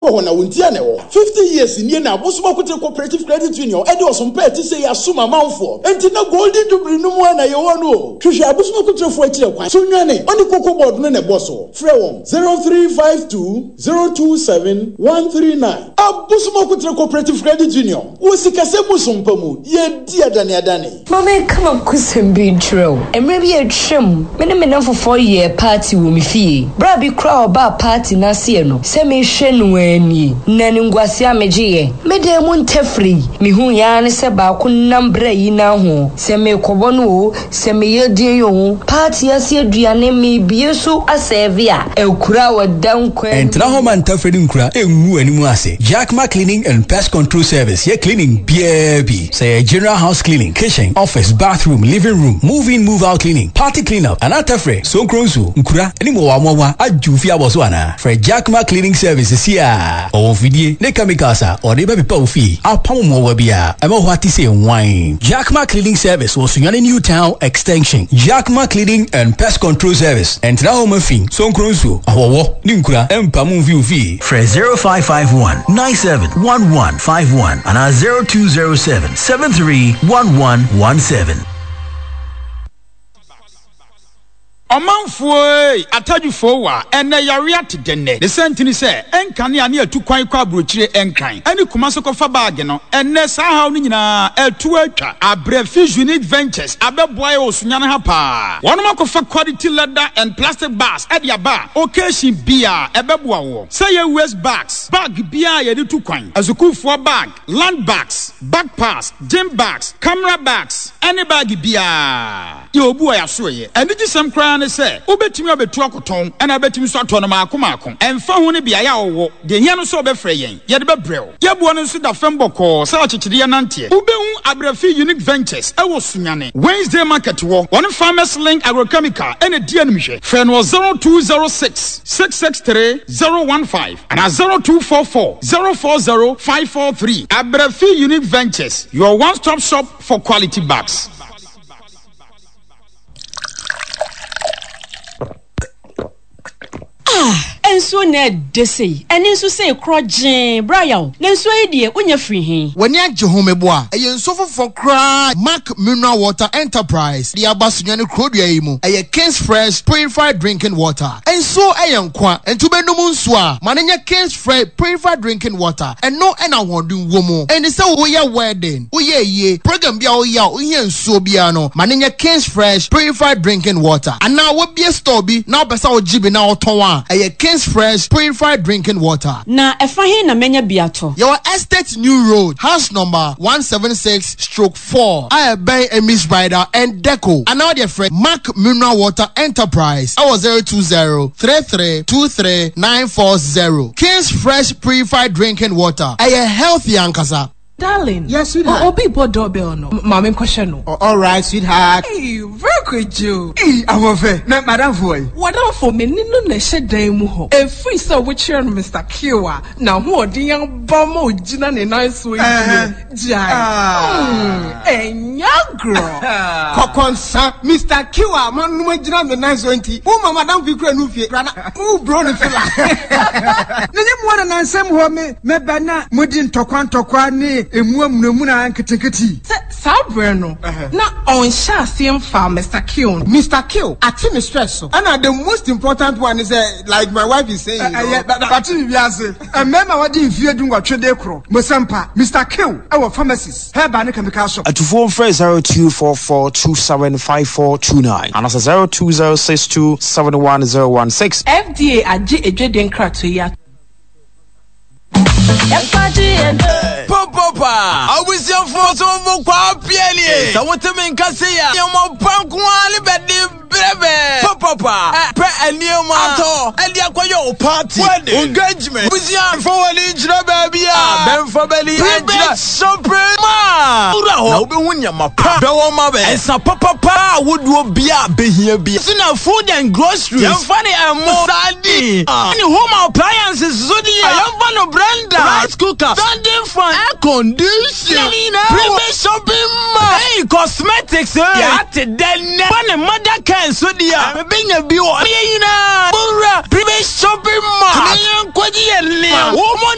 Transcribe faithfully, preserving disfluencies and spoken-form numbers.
wo na wontia na wo fifty years nie na Abosoma Kutre Cooperative Credit Union e de osompa ti say asuma manfo enti na golden jubilee no mu na ye wo no hwehwe Abosoma Kutre fo akire kwan so nwane oni koko board no na boso frɛ won zero three five two zero two seven one three nine Abosoma Kutre Cooperative Credit Union wo sikase musompa mu ye di adane adane mama kama kusembi ntro emre bi etwem me ne me namfo four year party wo mi fie bra bi kra oba party na se no se me hwe no ani na ni ngwase amegiye me de mu ntafri mi hu ya ne se ba ku nambra yi na ho se me kobo no se me yedie yo party ase aduane me bie so aseve a ekura wadan kwa entra ho man ntafri nkura enwu animu ase Jackma Cleaning and Pest Control Service ye cleaning B B say general house cleaning kitchen office bathroom living room move in move out cleaning party cleanup and atafre so kronso nkura animu wa mwa ajufi aboso ana for Jackma Cleaning Services here o vidie ne chemicals a o de be pa ofi apam mo wa bia e ma ho ati say wine Jackma Cleaning Service was Sunyani New Town extension Jackma Cleaning and Pest Control Service entra ho mafin so kronso awowo ni nkura empam mvi ofi for zero five five one nine seven one one five one and zero two zero seven seven three one one one seven. Omanfo atadufo wa ene yare atedene the sentini say enkane ane atu kwan kwa brochire enkan ani kumaso kofa bag no ene sa haw ni nyina atu atwa Abrefi Unique Ventures abeboa osunya ne ha pa wonoma kofa quality leather and plastic bags e dia ba occasion bia ebeboa wo say ye waste bags bag bia ye de tu kwan azukufo bag land bags bag pass gym bags camera bags any bag bia ye obu ya so ye eni gisem kra ne se obetimi abetu akoton ena betimi so ato no maako maako emfa ho ne bia ya wo de hia no so obefre yen ye de bebrel ye buo no so da femboko sa achechide ye nante ubehu Abrefi Unique Ventures e wo sunyane Wednesday market wo one farmers link agrochemical ena die animhwe fe no zero two zero six six six three zero one five and zero two four four zero four zero five four three Abrefi Unique Ventures, your one stop shop for quality bags. Ah, enso na desei. Eni nso say krojin, Brian. Nenso e die onya free hin. Wani agye homebo a, eye nso fofo kra Mark Mineral Water Enterprise. Di abasunya ne krodua yi mu. Eye King's Fresh Purified Drinking Water. Enso eye nkwa, entu benum nso a, manenya King's Fresh Purified Drinking Water. Eno ena wondun wo mu. Eni se wo ye wedding, wo ye ye, program bia wo ya, wo ye nso bia no, manenya King's Fresh Purified Drinking Water. Ana wo bia store bi, na obesa wo jibi na oton a. Eye King's Fresh Purified Drinking Water. Na efa hin na menya biato. Your Estate New Road, house number one seventy-six stroke four. I bay Emis Rider and Deco. And now dear friend Mark Mineral Water Enterprise. Our zero two zero three three two three nine four zero. King's Fresh Purified Drinking Water. A healthy ankasa. Darling. Yes, sweetheart. Oh, big boy doorbell no. Mama question no. Oh, all right, sweetheart. Hey, very good Joe. Hey, I'm over. Na madam boy. What on for me nino na shedan mu ho. E free so we cheer Mister Kiwa. Na ho odi yan ba mo gina ne nice way. Jai. Ah. Enya girl. Kokonsa Mister Kiwa man no gina me nice way nti. Wo mama madam fi kura no fie. Brana. Wo bro ne fila. Na nye mo na nsem ho me me ba na modi ntokwa ntokwa ni emuam na mu na nketeketi sabre no na on sha sim fa Mister Kill Mister Kill ati me stress so and the most important one is uh, like my wife is saying uh, uh, yeah, but ati bi ase emema wadi mfie du ngwatwede kro mosampa Mister Kill our pharmacist herba ne chemical shop at phone phrase zero two four four two seven five four two nine and also zero two zero six two seven one zero one six F D A agi ejeden krato ya Papa, I was your first one for Pieli. So what to mean, Cassia? You more punk one, but the Papa, pray a new man, and the Aquayo party engagement. Was young for an inch, baby. Ben for belly, and supreme. Now be when you're my papa, and some papa would be a be here. Be food and groceries. You're funny and more daddy. And home appliances, I am one of Brenda. Rice cooker, standing fan, air conditioner, premium shopping mall, hey, cosmetics, eh? Yeah, then one a mother can so dear, being a viewer, Bura, premium shopping mall, woman.